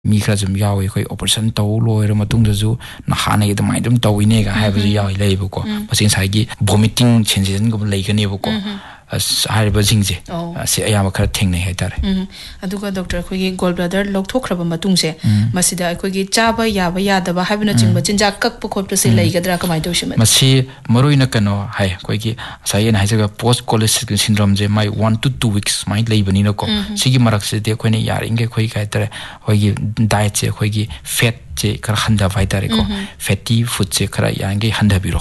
mi khara zum yawi khoi operation taw loira matungdazu na hana gi damai dum tawine ga haibu yawi leibu ko masin saigi vomiting sensation go leigani bu ko hariba jingje se ayama khara thengnai haitare aduga doctor khoi gallbladder lokthokhraba matungse masida khoi gi chaba yaba yadaba habina chingba chinja kakpa khopta se leigadra kamai dosima masi maroina kano hai khoi gi sayen haijaga post cholestatic syndrome je mai 1 to 2 weeks mai leibani no ko sigi marak se de khoi ne yaringe khoi kai tare khoi gi diet je khoi gi fat je kar handa vaitare ko fatty food je kara yange handa biro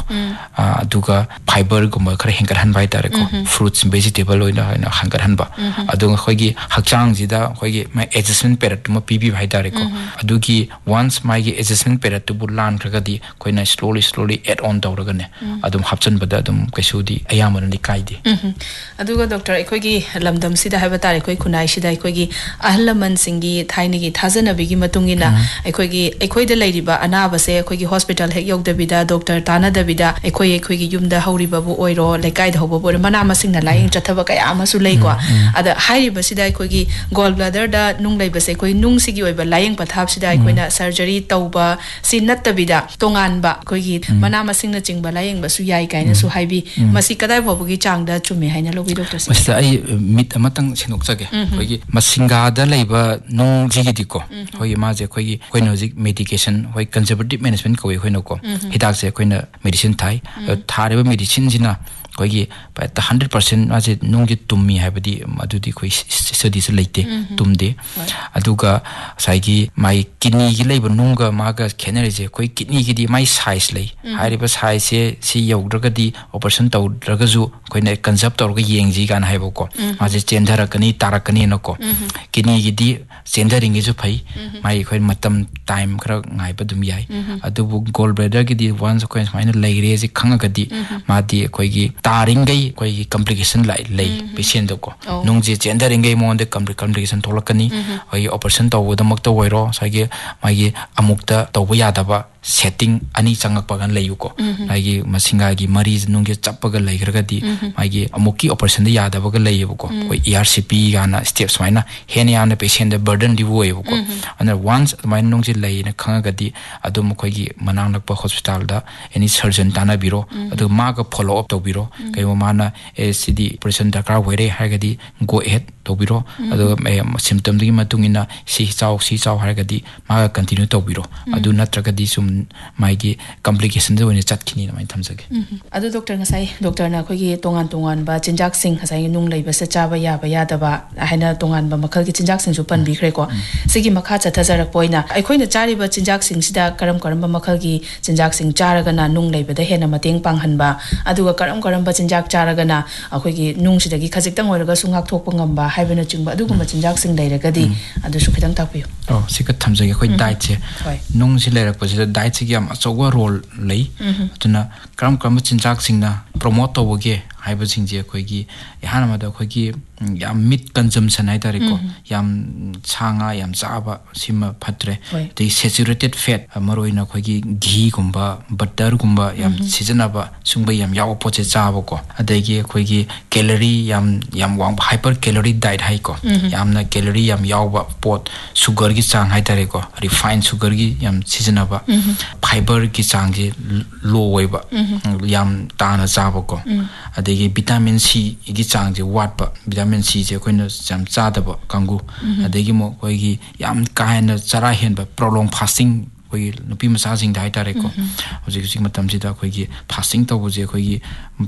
aduga fiber gumba kara henkar han vaitare ko fruits vegetable oina hankar hanba aduga khoi gi hakchang jida khoi gi mai adjustment period ma pp vaitare ko adugi once mai gi adjustment period to bulan kragadi khoina slowly add on tawraga ne adum hapchan bada adum kaisudi ayamana ni kaidi aduga doctor khoi gi lamdam sida haiba tare khoi khunai sida khoi gi ahlaman singi thaini gi thajana bigi matungina khoi gi ekhoi da leiriba anaba se ekhoi gi hospital hek yogdabida doctor tana dabida ekhoi gi yumda horiba bu oiro lekai da hobo bo mana masing na laing chathaba kaya amasu lei ko ada hairiba sida ekhoi gi gallbladder da nung leiba se ekhoi nung sigi oiba laing pathap sida ekhoi na surgery tauba si natabida tongan ba ekhoi gi mana masing na chingba laing ba su yai kaina su haibi masi kadai bobu gi changda chume haina logi doctor se masa ai mit amatang sinok chage ekhoi gi masinga da leiba nung jigi diko hoi ma je ekhoi gi ekhoi no medication hoi conservative management ko hoi no ko hidak se koina medicine thai thareba medicine jina koigi pa 100% ase nungji tummi habadi madudi koi study se leite tumde aduga saigi mai kidney gi leiba nunga maga khenere je koi kidney gi di mai size lei hariba size se si yogdraga di operation tawdraga ju koina concept tawga yengji gan haibo ko maje chendara kani tarakani no ko kidney gi di chendering gi ju phai mai khoi matam time khara ngai ba dum yai adubu gallbladder gi di once koi maina leire je khanga gadi madi koi gi taringai koi complication lai patient ko nungji chendering mo de complication tholakani oi operation taw damak to oiro sagi magi amukta tawba yadaba setting ani changak pagan layu ko lagi masinga gi mari nungge chappaga laigraga di magi amuki operation de yadaba ga layu ko koi ERCP gana steps maina henia na patient de burden di wo ko and once my nungji lai na khanga di adum koi gi manang nak pa hospital da any surgeon tana biro adu maga follow up to biro kai mana ACD operation da ka were ha ga di go ahead to biro adu symptom di matungina si chau ha ga di maga continue to biro adu natraga di sum maigi complication de woni chatkini na mai thamjage adu doctor ngasai doctor na khoi gi tongan ba chinjak sing ngasai nung leiba se chaba ya da ba haina tongan ba makhal gi chinjak sing su pan bi khre ko sigi makha chathajarak poina ai khoi na chari ba chinjak sing sida karam ba makhal gi chinjak sing charaga na nung leiba da hena mateng panghan ba aduga karam ba chinjak charaga na akhoi gi nung sida gi khajik tang oiraga sungak thokpa ngamba haibena chingba aduga ma chinjak sing leiraga di adu su khitang takpiyo sika thamjage khoi diet che nung si leirak pa sida diet chi yam achowa role lei tuna karam chinjak sing na promote tawge haiba singje khoi gi ehana ma da khoi gi yam meat consumption hai tare ko yam changa yam chaba sima phatre the saturated fat maroina khoi gi ghee gumba butter gumba yam seasona ba sungba yam yaw poche chaba ko adagi khoi gi calorie yam wang hyper calorie diet hai ko yam na calorie yam yaw ba pot sugar gi chang hai tare ko refined sugar gi yam seasona ba fiber gi chang ji low wai ba yam ta na chaba ko adagi vitamin C gi chang ji wat ba vitamin C je koina jam chada ba kangu adagi mo koi gi yam kaina chara hen ba prolonged fasting koi nupi masa sing dai tare ko hoji sing matam sida koi gi fasting to je koi gi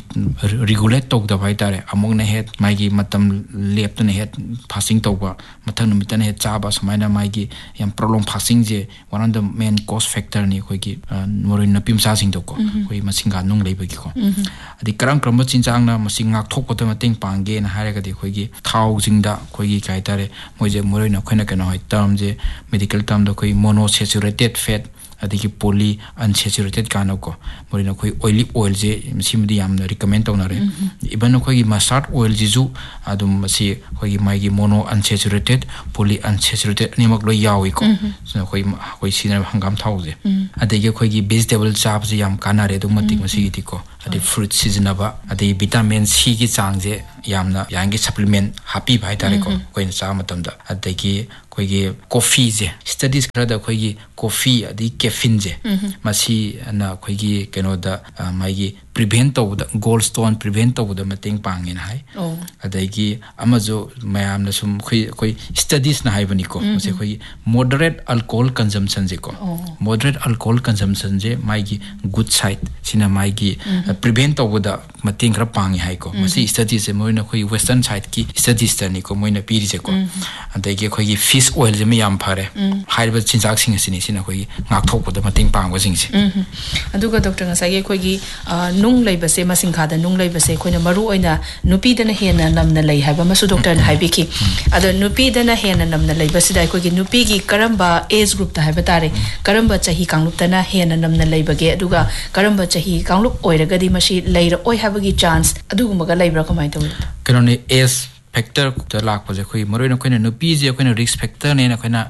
regulate to da bai tare among na het mai gi matam lep to na het fasting to ba mathang numit na het cha ba samaina mai gi yam prolonged fasting je one of the main cause factor ni koi gi morin nupi masa sing to ko koi masinga nung lei ba gi ko adi karam chinjang na masingak thok ko ta mateng pangge na hare ga di koi gi thau jingda koi gi kai tare moi je morin na khoina kana hoi term je medical term da koi monosaturated fat adagi poly unsaturated kana ko morina khoi oily oil je simdi yamna recommend tawna re even khoi mustard oil jisu adum masi khoi mai gi mono unsaturated poly unsaturated nimak lo yawi ko so khoi sina hangam thawje adagi khoi gi vegetable chap je yam kana re dum matik masi gi ko adi fruit season aba adi vitamin C gi changje yamna yangi supplement happy bhai tare ko koi na cha matam da adagi koi gi coffee je studies khara da koi gi coffee adi caffeine je masi na koi gi keno da mai gi prevent to da gallstone prevent to da mating pangin hai adagi amajo mayam na sum koi studies na hai bani ko mase koi moderate alcohol consumption je ko moderate alcohol consumption je mai gi good side sina mai gi prevent to da mating khara pangi hai ko masi studies je moina koi western side ki studies ta ni ko moina piri je ko adagi koi gi fish oil je me yam phare haiba chinjak sing sini sina koi ngak thok da mating pang wa sing si aduga doctor nga sai koi gi nung lay base masing khada nung lay base koina maru oina nupi dana hena namna lay haiba masu doctor na haibi ki ado nupi dana hena namna lay base dai koi gi nupi gi karamba age group ta haiba tare karamba chahi kanglup tana hena namna lay bage aduga karamba chahi kanglup oiragadi mashi layra oi haiba gi chance adugu maga laybra kamai taw kanone age factor ta lak pa je khoi moroi koina nupi je koina risk factor ne na koina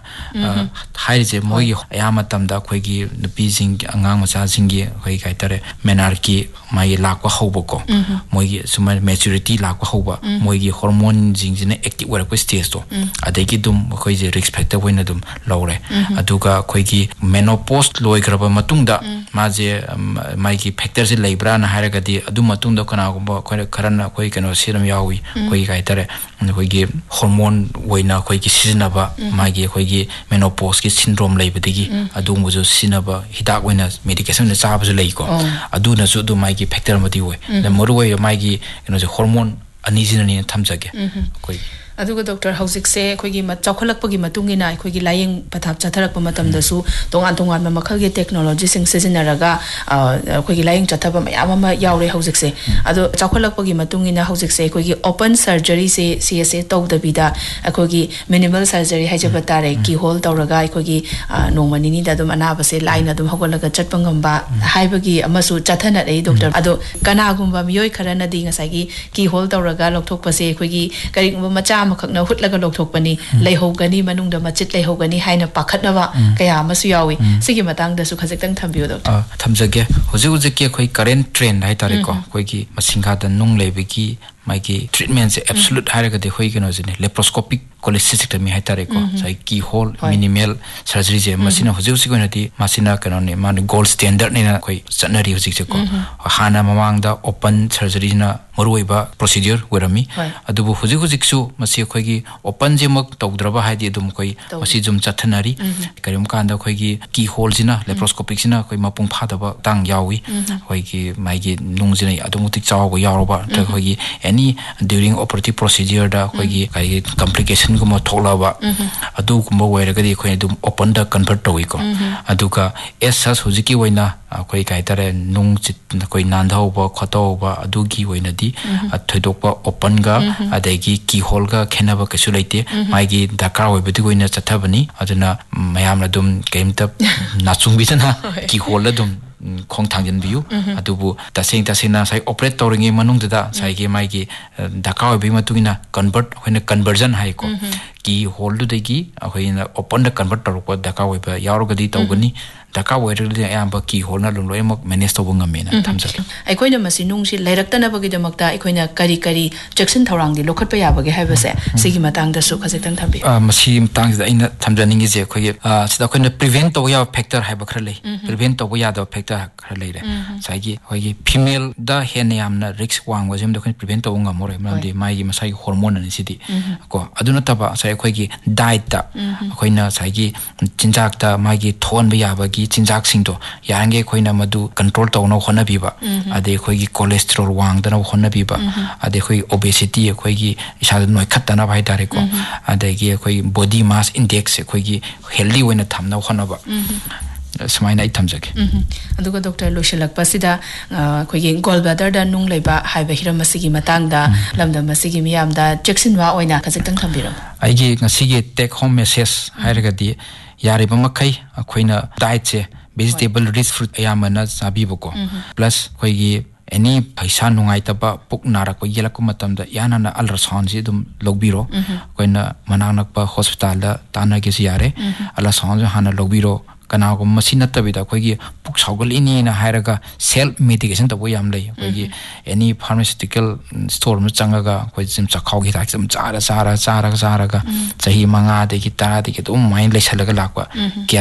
hai je moi ayama tam da khoi gi nupi jing angang macha jing gi khoi kai tare menarchy mai lak pa hobo ko moi gi suma maturity lak pa hoba moi gi hormone jing jine active wara ko stage to adagi dum khoi je risk factor koina dum lawre aduga khoi gi menopause loi graba matung da ma je mai gi factor je leibra na haraga di adu matung da kana ko khoi kharana khoi kano serum yawi khoi kai tare khoi gi hormone waina khoi gi sizinaba magi khoi gi menopause ki syndrome leibadigi adu mu jo sinaba hidak waina medication na chaba jo lei ko adu na su du magi factor mati we na moru we magi hormone ani jinani thamjage khoi aduga doctor hauzik se khoigi ma chakholakpagi matungina khoigi layeng pathap chatharakpa matamda su tongan tongan makhal ge technology sing sezinaraga khoigi layeng chathaba mayam ma yaure hauzik se adu chakholakpagi matungina hauzik se khoigi open surgery se CSA tawdabida khoigi minimal surgery haijaba tare ki hole tawraga khoigi nongmani ni da dum anaba se line adum hogolaga chatpa ngamba haibagi amasu chathana rei doctor adu kana gumba miyoi kharana di ngasai gi ki hole tawraga lokthokpa se khoigi karigumba macha makakna hutlaga lokthokpani leihogani manungda machit leihogani haina pakhatnaba kaya amasu yawi sigi matangda su khajektang thambiyo doctor thamjage hoji ke khoi current trend hai tare ko khoi gi masingha da nung lebegi Mikey treatment से absolute हायरगा दे होई गनो जने laparoscopic cholecystectomy हाय तारे को साइ की whole minimal surgery जे मसिना हुजु सिगो नति मसिना कनो ने मान गोल्ड स्टैंडर्ड ने कोई सनरी हुजि से को हाना मवांग दा ओपन सर्जरी ना मरुइबा प्रोसीजर वेरमी अदुबु हुजि हुजिसु मसि खोगी ओपन जे मक तौद्रबा हायदि दुम कोई मसि जुम चथनारी करिम कांदा खोगी की होल जिना लेप्रोस्कोपिक जिना कोई मपुंग फादबा तांग यावी खोगी माइगी नुंग जिना अदुमुति चावगो यारोबा त खोगी any during operative procedure da khoigi kai complication ko mo tholaba adu ko wairaga di khoi dum open da convert towi ko aduka essas hujiki waina khoi kai tare nung chit koi nandhau ba khatau ba adugi waina di thoidokpa open ga adagi key hole ga khenaba kasu leite maigi dakar oibadi goina chathabani aduna mayam na dum keimta nachungbi jana key hole dum khong thangjen biu adubu tasena sai operate toringi manung da sai ge mai ge daka obi matugina convert hoina conversion hai ko ki hold de gi hoina open da convert tor ko daka obi yaurogadi tawgani daka oiragdi ayamba ki holna lumloi mok manage to ngamena thamja aikoina masinung si lairakta na bagi damakta aikoina kari kari jackson thorang di lokhat pa yabage haibase sigi matang da su khajektang thambi masi matang da ina thamjaningi je khoi sida khoina prevent to ya factor haiba khra lei prevent to ya da factor khra lei re saigi hoigi female da hen yamna risk wang wa jem da khoin prevent to ngamore mandi mai gi masai hormone ani sidi ko aduna taba sai khoi gi diet da khoina saigi chinjak da mai gi thon ba ya ba gi chinjak sing to yange khoina madu control to no khona biba ade khoi gi cholesterol wang da no khona biba ade khoi obesity khoi gi isa noi khatta na bai dare ko ade gi khoi body mass index khoi gi healthy wena thamna khona ba smaina ithamjake aduga doctor loshilak pasida khoi gi gallbladder da nung leiba haiba hiram masigi matang da lamda masigi miyam da jackson wa oina khajektang thambiram aigi ngasigi take home message hairaga di yari ba makai khoina diet se vegetable rich fruit ayamana sabiboko plus khoigi any paisa nungaitaba puk narak yelak matamda yana ultrasound si dum logbiro koina manangnak hospital da tana ge siare ultrasound hana logbiro kana ko machine tabida khoigi puk saugal ini na hairaga self medication to yam lei khoigi any pharmaceutical store ma changaga khoi sim chakhau gi thak sim chara ga chahi manga de ki ta de ki dum main le chalaga lakwa